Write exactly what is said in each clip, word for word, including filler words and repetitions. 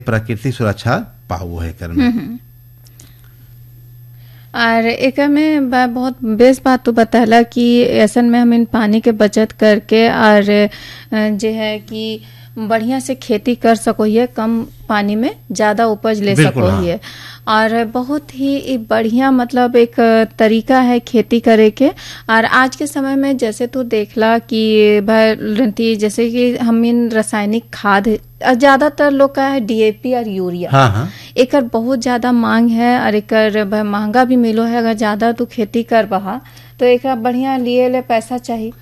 प्राकृतिक सुरक्षा पाऊ है कर में। और एक में बहुत बेस्ट बात तो बताला कि ऐसन में हम इन पानी के बचत करके और जो है कि बढ़िया से खेती कर सको ये, कम पानी में ज्यादा उपज ले सको ये। और बहुत ही बढ़िया मतलब एक तरीका है खेती करे के। और आज के समय में जैसे तू देखला कि भाई जैसे कि हम इन रासायनिक खाद ज्यादातर लोग का है डीएपी और यूरिया, हाँ हाँ। एक बहुत ज्यादा मांग है और एक महंगा भी मिलो है। अगर ज्यादा तू खेती कर बहा तो एक बढ़िया लिए ले पैसा चाहिए।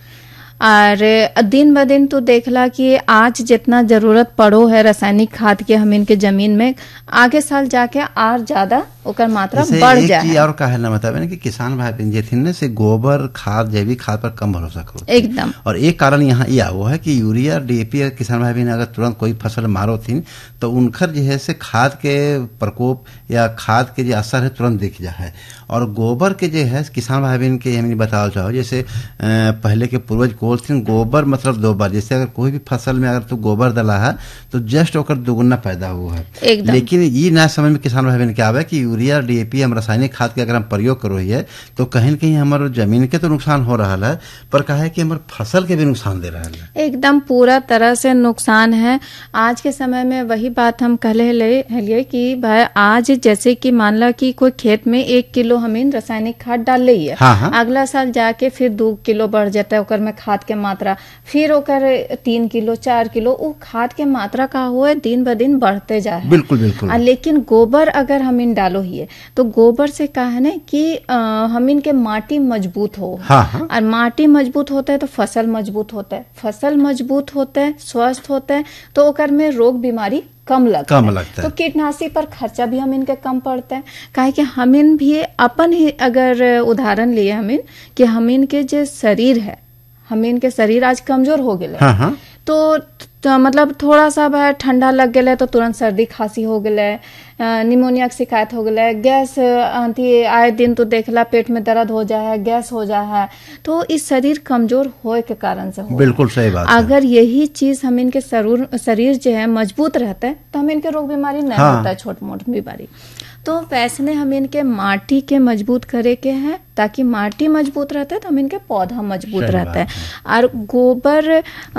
और दिन ब दिन तो देखला कि आज जितना जरूरत पड़ो है रासायनिक खाद के हम इनके जमीन में, आगे साल जाके और ज्यादा ओकर मात्रा बढ़ जाए। एक और कहे ना बतावे कि किसान भाई बहन जे थिन से गोबर खाद जैविक खाद पर कम भरोसा करो एकदम। और एक कारण यहाँ यह वो है कि यूरिया डीएपी किसान भाई बहन अगर तुरंत कोई फसल मारो थी तो उनकर जो है से खाद के प्रकोप या खाद के जो असर है तुरंत दिख जाए। और गोबर के जो है किसान भाई बहन के हमने बताओ चाहो जैसे पहले के पूर्वज कोल थी गोबर मतलब दो बार, जैसे अगर कोई भी फसल में अगर तू गोबर डाला है तो जस्ट ओकर दुगुना पैदा हुआ है। लेकिन ये ना समझ में किसान भाई बहन क्या आवे कि यूरिया डीएपी हम रासायनिक खाद के अगर हम प्रयोग करो है तो कहीं न कहीं हमारे जमीन के तो नुकसान हो रहा है, पर कहा है कि हमारे फसल के भी नुकसान दे रहा है। एकदम पूरा तरह से नुकसान है। आज के समय में वही बात हम कहले लिए कि भाई आज जैसे कि मान ला कि कोई खेत में एक किलो हमें रासायनिक खाद डाल ली है, हाँ हाँ। अगला साल जाके फिर दो किलो बढ़ जाता है ओकर में खाद के मात्रा, फिर ओकर तीन किलो चार किलो वो खाद के मात्रा का हुआ दिन ब दिन बढ़ते जा है। बिल्कुल बिल्कुल। लेकिन गोबर अगर हम इन डालो ही है तो गोबर से कहा है ना कि हम इनके माटी मजबूत हो। हाँ हाँ। और माटी मजबूत होता है तो फसल मजबूत होता है, फसल मजबूत होता है स्वस्थ होता है तो ओकर में रोग बीमारी कम लगता कम है। लगता तो कीटनाशी पर खर्चा भी हम इनके कम पड़ता है। काहे कि हम इन भी अपन ही अगर उदाहरण लिए हम इन कि हम इनके जो शरीर है हम इनके शरीर आज कमजोर हो गए। हाँ हाँ। तो, तो मतलब थोड़ा सा भाई ठंडा लग गया तो तुरंत सर्दी खांसी हो गए, निमोनिया की शिकायत हो गए, गैस आती आए दिन तो देखला पेट में दर्द हो जाए है, गैस हो जाए है, तो इस शरीर कमजोर होए के कारण से हो। बिल्कुल सही बात अगर है। यही चीज हम इनके शरीर शरीर जो है मजबूत रहता है तो हम इनके रोग बीमारी नहीं हाँ। होता है, छोट मोट बीमारी। तो वैसे हम इनके माटी के मजबूत करे के हैं ताकि माटी मजबूत रहता है तो हम इनके पौधा मजबूत रहता है। और गोबर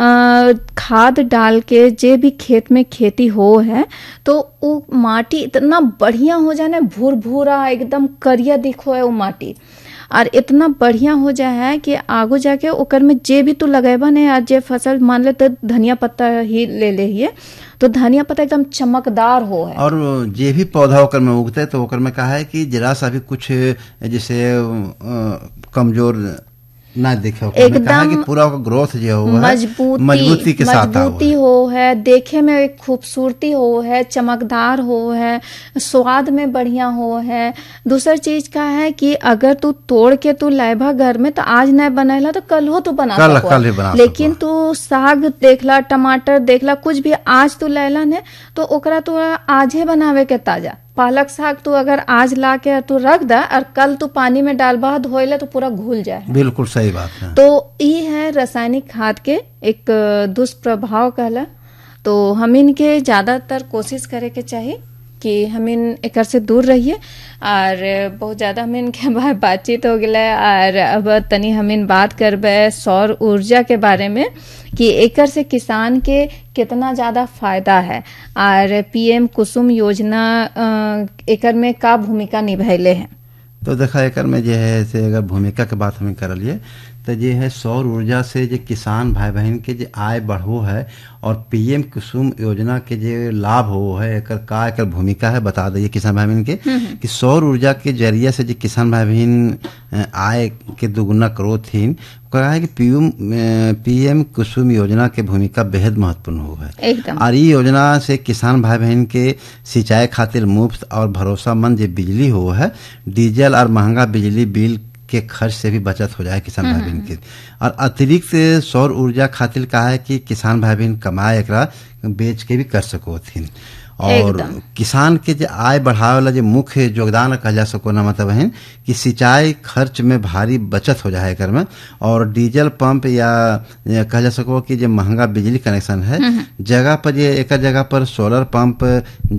खाद डाल के जे भी खेत में खेती हो है तो वो माटी इतना बढ़िया हो जाए ना, भूर भूरा एकदम करिया दिखो है वो माटी, और इतना बढ़िया हो जाए है कि आगो जाके ओकर में जे भी तू लगेबा ने आज जे फसल मान ले तो धनिया पत्ता ही ले ले ही तो धनिया पत्ता एकदम चमकदार हो है। और जे भी पौधा ओकर में उगते तो ओकर में कहा है कि जरा सा भी कुछ जैसे कमजोर ना दिखे, एकदम कि पूरा ग्रोथ जो हो मजबूती मजबूती के साथ मजबूती हो है, देखे में एक खूबसूरती हो है, चमकदार हो है, स्वाद में बढ़िया हो है। दूसर चीज का है कि अगर तू तोड़ के तू लाइबा घर में तो आज नहीं बनाएला तो कल हो तू बना कल, कल बना लेकिन तू साग देखला टमाटर देखला कुछ भी आज तू लैला ने तो ओकरा तू आज ही बनावे के ताजा। पालक साग तू अगर आज ला के तू रख दा और कल तू पानी में डालबा धोइले तो पूरा घुल जाए। बिल्कुल सही बात है। तो ये है रासायनिक खाद के एक दुष्प्रभाव कहला। तो हम इनके ज्यादातर कोशिश करे के चाहिए कि हम इन एकर से दूर रहिए। और बहुत ज्यादा हम इनके बारे बातचीत हो गया और अब तनी हम इन बात करबे सौर ऊर्जा के बारे में कि एकर से किसान के कितना ज्यादा फायदा है और पीएम कुसुम योजना एकर में का भूमिका निभैले है। तो देखा एकर में जो है से अगर भूमिका के बात हमें कर लिए तो ये है सौर ऊर्जा से जो किसान भाई बहन के जो आय बढ़ो है और पीएम कुसुम योजना के जो लाभ हो है एकर का एकर भूमिका है बता दिए किसान भाई बहन के कि सौर ऊर्जा के जरिए से जो किसान भाई बहन आय के दुगुना करो थी कहा है कि पीएम पीएम कुसुम योजना के भूमिका बेहद महत्वपूर्ण हो है। और ये योजना से किसान भाई बहन के सिंचाई खातिर मुफ्त और भरोसामंद जो बिजली हो है, डीजल और महंगा बिजली बिल के खर्च से भी बचत हो जाए किसान भाई बहन के। और अतिरिक्त सौर ऊर्जा खातिर कहा है कि किसान भाई बहन कमाए एकरा बेच के भी कर सको थी। और किसान के जो आय बढ़ावे वाला जो मुख्य योगदान कहल जा सको ना मतलब है कि सिंचाई खर्च में भारी बचत हो जाए कर में, और डीजल पंप या कहल जा सको कि जो महंगा बिजली कनेक्शन है जगह पर ये एक जगह पर सोलर पंप